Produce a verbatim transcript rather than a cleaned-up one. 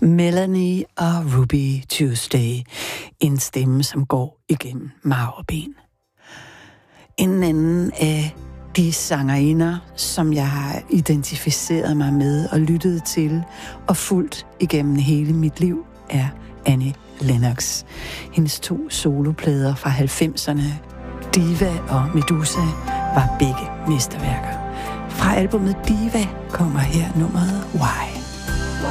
Melanie og Ruby Tuesday. En stemme, som går igennem marv og ben. En anden af de sangerinder, som jeg har identificeret mig med og lyttet til og fulgt igennem hele mit liv, er Annie Lennox. Hendes to soloplader fra halvfemserne, Diva og Medusa, var begge mesterværker. Fra albumet Diva kommer her nummeret Why.